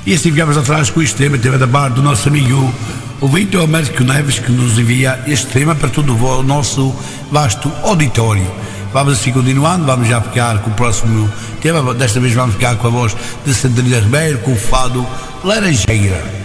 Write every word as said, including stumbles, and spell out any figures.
E assim ficamos atrás com este tema, tema da parte do nosso amigo o Vitor Américo Neves, que nos envia este tema para todo o nosso vasto auditório. Vamos assim continuando, vamos já ficar com o próximo tema. Desta vez vamos ficar com a voz de Sandrina Ribeiro, com o fado Laranjeira.